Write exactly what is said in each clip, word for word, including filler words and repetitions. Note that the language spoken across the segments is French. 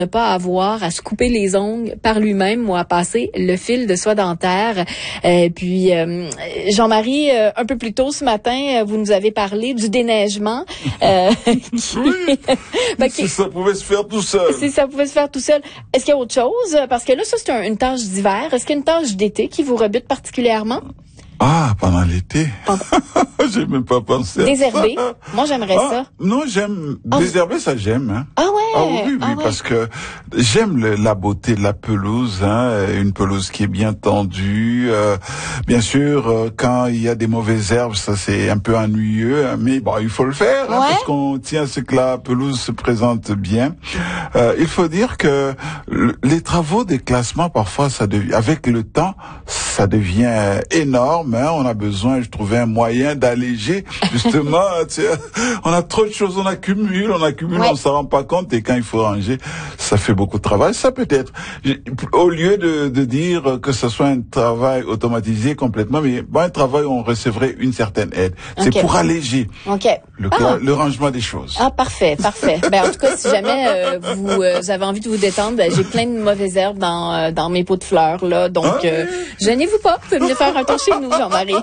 ne pas avoir à se couper les ongles par lui-même ou à passer le fil de soie dentaire. Euh, puis, euh, Jean-Marie, euh, un peu plus tôt ce matin, euh, vous nous avez parlé du déneigement. Euh, qui, oui, ben, qui, si ça pouvait se faire tout seul. Si ça pouvait se faire tout seul. Est-ce qu'il y a autre chose? Parce que là, ça, c'est un, une tâche d'hiver. Est-ce qu'il y a une tâche d'été qui vous rebute particulièrement? Ah, pendant l'été. Pendant... J'ai même pas pensé. Désherber. Moi, j'aimerais ah, ça. Non, j'aime. Ah, Désherber, ça j'aime. Hein. Ah ouais? Ah oui, oui, ah oui ouais. Parce que j'aime le, la beauté de la pelouse. Hein, une pelouse qui est bien tendue. Euh, bien sûr, euh, quand il y a des mauvaises herbes, ça c'est un peu ennuyeux. Hein, mais bon, il faut le faire. Ouais. Hein, parce qu'on tient à ce que la pelouse se présente bien. Euh, il faut dire que le, les travaux des classements, parfois, ça devient, avec le temps, ça devient énorme. Hein, on a besoin, je trouvais un moyen d'alléger, justement, tu sais, on a trop de choses, on accumule, on accumule, ouais. On s'en rend pas compte, et quand il faut ranger, ça fait beaucoup de travail. Ça peut être, au lieu de, de dire que ce soit un travail automatisé complètement, mais bon, un travail où on recevrait une certaine aide. Okay. C'est pour alléger okay. le, ah. le rangement des choses. Ah, parfait, parfait. Ben, en tout cas, si jamais euh, vous, euh, vous avez envie de vous détendre, ben, j'ai plein de mauvaises herbes dans, euh, dans mes pots de fleurs, là, donc ah, euh, oui. gênez-vous pas, vous pouvez venir faire un tour chez nous, Jean-Marie.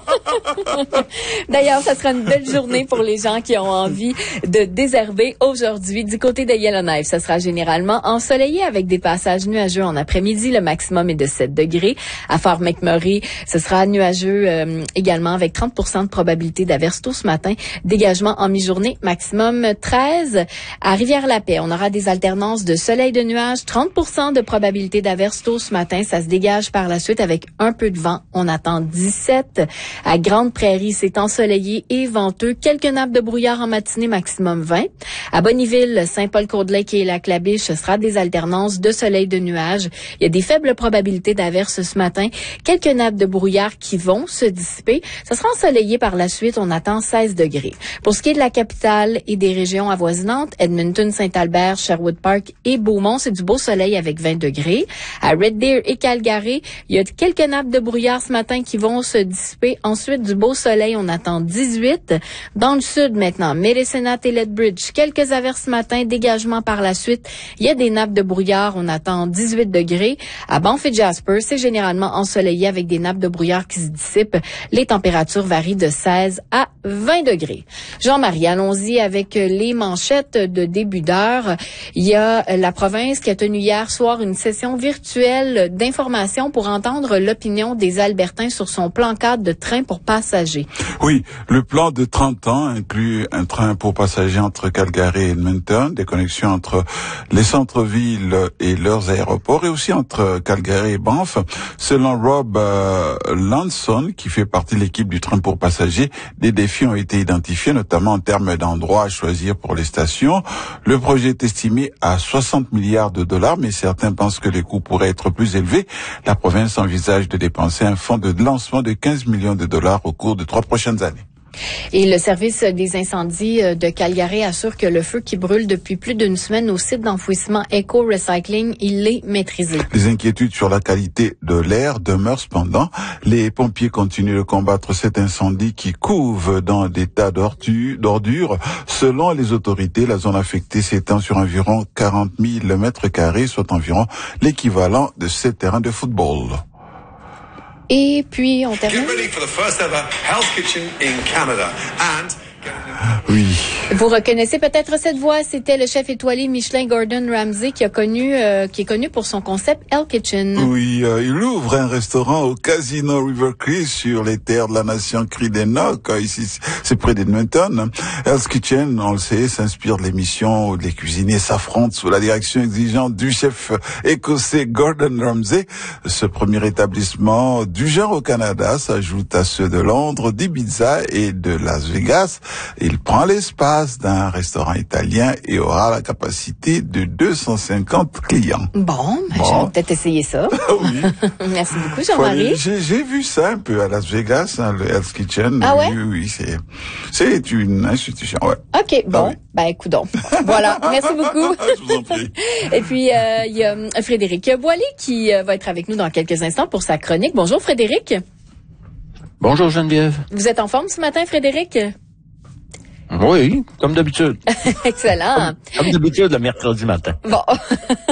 D'ailleurs, ça sera une belle journée pour les gens qui ont envie de désherber aujourd'hui. Du côté de Yellowknife, ça sera généralement ensoleillé avec des passages nuageux en après-midi. Le maximum est de sept degrés. À Fort McMurray, ce sera nuageux euh, également avec trente pour cent de probabilité d'averse tôt ce matin. Dégagement en mi-journée, maximum treize. À Rivière-la-Paix, on aura des alternances de soleil de nuages, trente pour cent de probabilité d'averse tôt ce matin. Ça se dégage par la suite avec un peu de vent. On attend dix-sept. À Grande-Prairie, c'est ensoleillé et venteux. Quelques nappes de brouillard en matinée, maximum vingt. À Bonneville, Saint-Paul-Côte-Lake et Lac-La-Biche, ce sera des alternances de soleil de nuages. Il y a des faibles probabilités d'averse ce matin. Quelques nappes de brouillard qui vont se dissiper. Ça sera ensoleillé par la suite. On attend seize degrés. Pour ce qui est de la capitale et des régions avoisinantes, Edmonton, Saint-Albert, Sherwood Park et Beaumont, c'est du beau soleil avec vingt degrés. À Red Deer et Calgary, il y a quelques nappes de brouillard ce matin qui vont se dissiper. Ensuite, du beau soleil, on attend dix-huit. Dans le sud, maintenant, Medicine-Hat et Lethbridge, quelques averses ce matin, dégagement par la suite. Il y a des nappes de brouillard, on attend dix-huit degrés. À Banff et Jasper, c'est généralement ensoleillé avec des nappes de brouillard qui se dissipent. Les températures varient de seize à vingt degrés. Jean-Marie, allons-y avec les manchettes de début d'heure. Il y a la province qui a tenu hier soir une session virtuelle d'information pour entendre l'opinion des Albertains sur son plan cadre de train pour passagers. Oui, le plan de trente ans inclut un train pour passagers entre Calgary et Edmonton, des connexions entre les centres-villes et leurs aéroports et aussi entre Calgary et Banff. Selon Rob euh, Lanson, qui fait partie de l'équipe du train pour passagers, des défis ont été identifiés, notamment en termes d'endroits à choisir pour les stations. Le projet est estimé à soixante milliards de dollars, mais certains pensent que les coûts pourraient être plus élevés. La province envisage de dépenser un fonds de lancement de quinze millions de dollars au cours de trois prochaines années. Et le service des incendies de Calgary assure que le feu qui brûle depuis plus d'une semaine au site d'enfouissement Eco Recycling, il est maîtrisé. Les inquiétudes sur la qualité de l'air demeurent cependant. Les pompiers continuent de combattre cet incendie qui couve dans des tas d'ordures. Selon les autorités, la zone affectée s'étend sur environ quarante mille mètres carrés, soit environ l'équivalent de sept terrains de football. Et puis, on termine. Oui. Vous reconnaissez peut-être cette voix, c'était le chef étoilé Michelin Gordon Ramsay qui a connu, euh, qui est connu pour son concept Hell's Kitchen. Oui, euh, il ouvre un restaurant au Casino River Cree sur les terres de la nation Cree-des-Nocs. Ici, c'est près d'Edmonton. Hell's Kitchen, on le sait, s'inspire de l'émission où les cuisiniers s'affrontent sous la direction exigeante du chef écossais Gordon Ramsay. Ce premier établissement du genre au Canada s'ajoute à ceux de Londres, d'Ibiza et de Las Vegas. Il prend l'espace d'un restaurant italien et aura la capacité de deux cent cinquante clients. Bon, ben, bon. Je vais peut-être essayer ça. Oui. Merci beaucoup, Jean-Marie. J'ai, j'ai vu ça un peu à Las Vegas, hein, le Hell's Kitchen. Ah ouais? Oui, oui, c'est, c'est une institution, ouais. OK, bon. Ah oui. Ben, écoute donc. Voilà. Merci beaucoup. Je vous en prie. Et puis, il euh, y a Frédéric Boilly qui euh, va être avec nous dans quelques instants pour sa chronique. Bonjour, Frédéric. Bonjour, Geneviève. Vous êtes en forme ce matin, Frédéric? Oui, comme d'habitude. Excellent. Comme, comme d'habitude, le mercredi matin. Bon.